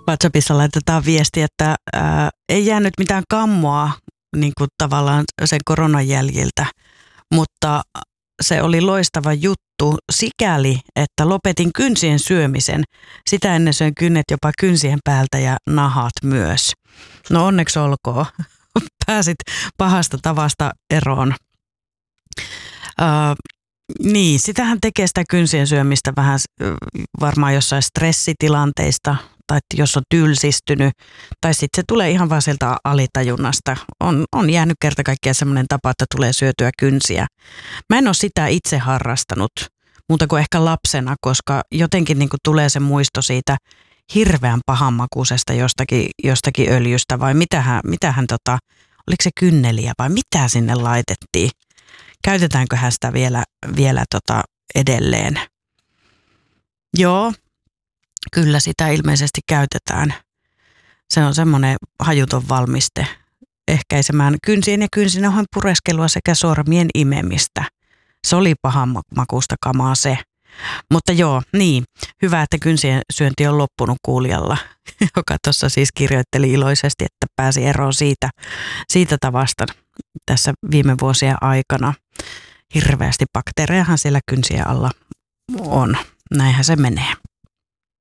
WhatsAppissa laitetaan viesti, että ei jäänyt mitään kammoa niin kuin tavallaan sen koronan jäljiltä, mutta se oli loistava juttu sikäli, että lopetin kynsien syömisen. Sitä ennen söin kynnet jopa kynsien päältä ja nahat myös. No onneksi olkoon. Pääsit pahasta tavasta eroon. Niin, sitähän tekee sitä kynsien syömistä vähän varmaan jossain stressitilanteista, tai jos on tylsistynyt, tai sitten se tulee ihan vaan sieltä alitajunnasta. On jäänyt kerta kaikkiaan semmoinen tapa, että tulee syötyä kynsiä. Mä en ole sitä itse harrastanut, muuta kuin ehkä lapsena, koska jotenkin niin kuin tulee se muisto siitä hirveän pahanmakuisesta jostakin öljystä, vai mitähän oliko se kynneliä vai mitä sinne laitettiin? Käytetäänköhän sitä vielä edelleen? Joo, kyllä sitä ilmeisesti käytetään. Se on semmoinen hajuton valmiste ehkäisemään kynsien ja kynsinauhan pureskelua sekä sormien imemistä. Se oli pahanmakuista kamaa se. Mutta joo, niin. Hyvä, että kynsien syönti on loppunut kuulijalla, joka tuossa siis kirjoitteli iloisesti, että pääsi eroon siitä tavasta tässä viime vuosien aikana. Hirveästi bakteerejahan siellä kynsien alla on. Näinhän se menee.